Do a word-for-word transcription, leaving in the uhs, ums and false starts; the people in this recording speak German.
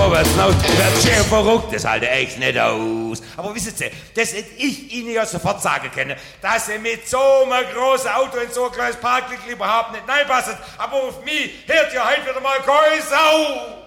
wird's noch, wird schön verrückt, das halte echt nicht aus. Aber wissen Sie, das hätte ich Ihnen ja sofort sagen können, dass Sie mit so einem großen Auto in so ein kleines Parklicht überhaupt nicht reinpassen. Aber auf mich hört ja heute wieder mal keine Sau.